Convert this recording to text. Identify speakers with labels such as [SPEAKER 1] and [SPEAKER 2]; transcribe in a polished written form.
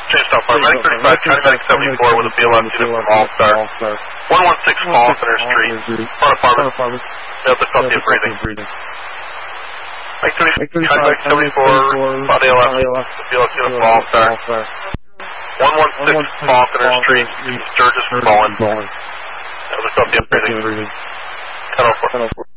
[SPEAKER 1] Change stop fire. Medic 35, trying to medic 74 with a BLS unit from All-Star. 116 Fall Center Street. Front apartment. Delta Columbia breathing. Medic 35, medic 74, body LS, BLS unit from All-Star. 116 Fall Center Street, Sturgis from Bowen. Delta Columbia breathing. 1004.